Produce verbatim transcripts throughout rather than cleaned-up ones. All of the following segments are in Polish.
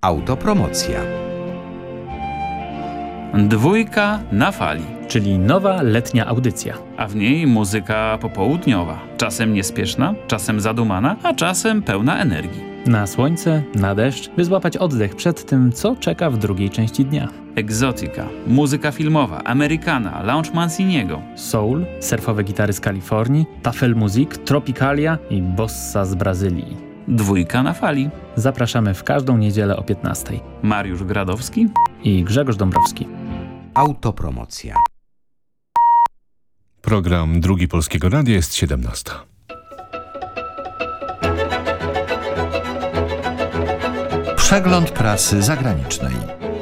Autopromocja. Dwójka na fali. Czyli nowa letnia audycja. A w niej muzyka popołudniowa. Czasem niespieszna, czasem zadumana, a czasem pełna energii. Na słońce, na deszcz, by złapać oddech przed tym, co czeka w drugiej części dnia. Egzotyka, muzyka filmowa, Amerykana, lounge Manciniego. Soul, surfowe gitary z Kalifornii, tafel muzik, tropicalia i bossa z Brazylii. Dwójka na fali. Zapraszamy w każdą niedzielę o piętnastej. Mariusz Gradowski I Grzegorz Dąbrowski. Autopromocja. Program Drugi Polskiego Radia jest siedemnasta. Przegląd prasy zagranicznej.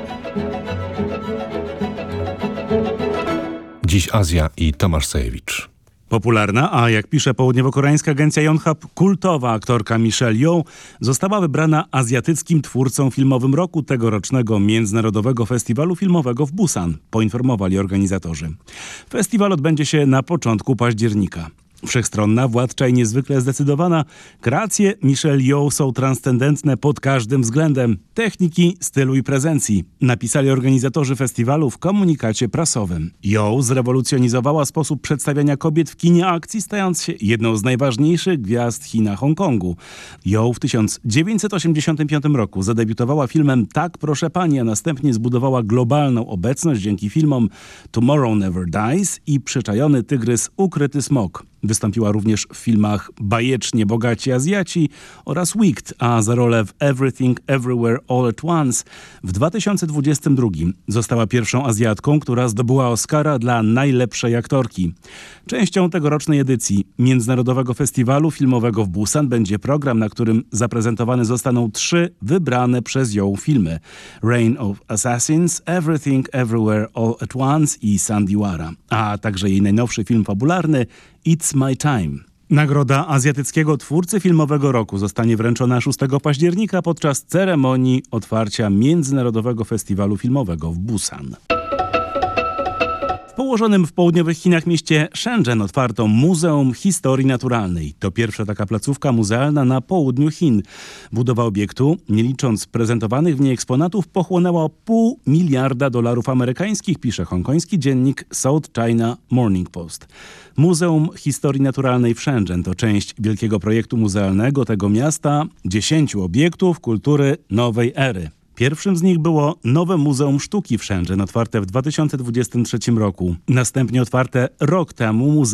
Dziś Azja i Tomasz Sajewicz. Popularna, a jak pisze południowo-koreańska agencja Yonhap, kultowa aktorka Michelle Yeoh została wybrana azjatyckim twórcą filmowym roku tegorocznego Międzynarodowego Festiwalu Filmowego w Busan, poinformowali organizatorzy. Festiwal odbędzie się na początku października. Wszechstronna, władcza i niezwykle zdecydowana, kreacje Michelle Yeoh są transcendentne pod każdym względem techniki, stylu i prezencji, napisali organizatorzy festiwalu w komunikacie prasowym. Yeoh zrewolucjonizowała sposób przedstawiania kobiet w kinie akcji, stając się jedną z najważniejszych gwiazd Chin Hongkongu. Yeoh w tysiąc dziewięćset osiemdziesiątym piątym roku zadebiutowała filmem Tak, proszę pani, a następnie zbudowała globalną obecność dzięki filmom Tomorrow Never Dies i Przyczajony tygrys, ukryty smok. Wystąpiła również w filmach Bajecznie bogaci Azjaci oraz Wicked, a za rolę w Everything Everywhere All at Once w dwa tysiące dwudziestym drugim została pierwszą Azjatką, która zdobyła Oscara dla najlepszej aktorki. Częścią tegorocznej edycji Międzynarodowego Festiwalu Filmowego w Busan będzie program, na którym zaprezentowane zostaną trzy wybrane przez Yeoh filmy: Reign of Assassins, Everything Everywhere All at Once i Sandiwara, a także jej najnowszy film fabularny It's My Time. Nagroda azjatyckiego twórcy filmowego roku zostanie wręczona szóstego października podczas ceremonii otwarcia Międzynarodowego Festiwalu Filmowego w Busan. W położonym w południowych Chinach mieście Shenzhen otwarto Muzeum Historii Naturalnej. To pierwsza taka placówka muzealna na południu Chin. Budowa obiektu, nie licząc prezentowanych w niej eksponatów, pochłonęła pół miliarda dolarów amerykańskich, pisze hongkoński dziennik South China Morning Post. Muzeum Historii Naturalnej w Shenzhen to część wielkiego projektu muzealnego tego miasta, dziesięciu obiektów kultury nowej ery. Pierwszym z nich było nowe Muzeum Sztuki w Shenzhen, otwarte w dwa tysiące dwudziestym trzecim roku. Następnie otwarte rok temu muzeum